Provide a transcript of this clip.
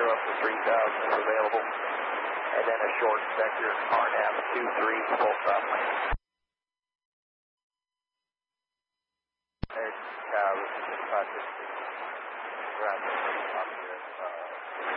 up to 3,000 is available. And then a short sector, RNAV 23, full stop lane. There's this is 556. Ground up here.